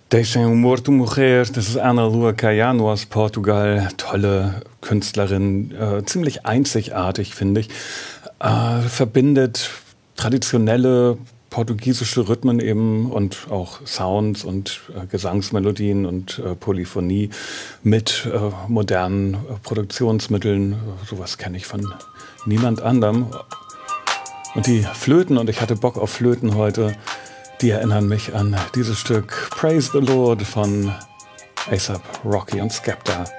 Deixem o Morto Morrer, das ist Ana Lua Caiano aus Portugal. Tolle Künstlerin, ziemlich einzigartig, finde ich. Verbindet traditionelle portugiesische Rhythmen eben und auch Sounds und Gesangsmelodien und Polyphonie mit modernen Produktionsmitteln. Sowas kenne ich von niemand anderem. Und die Flöten, und ich hatte Bock auf Flöten heute, die erinnern mich an dieses Stück Praise the Lord von A$AP Rocky und Skepta.